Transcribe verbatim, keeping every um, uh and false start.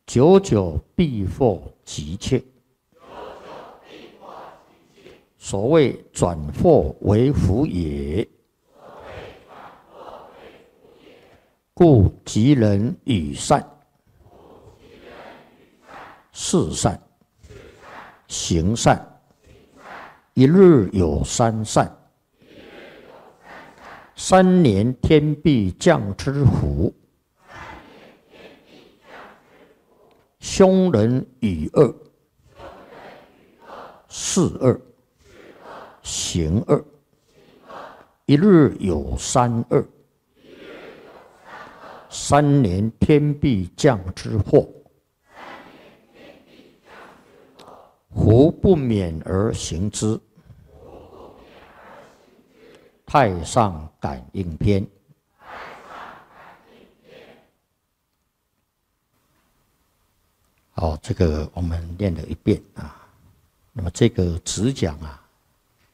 久久必获急切。所谓转祸为福也，故吉人与善，事善，行善，一日有三善。三年天必降之福，凶人与恶，事恶，行恶，一日有三恶。三年天必降之祸，胡不免而行之？太上感应篇。好，这个我们念了一遍啊。那么这个只讲啊，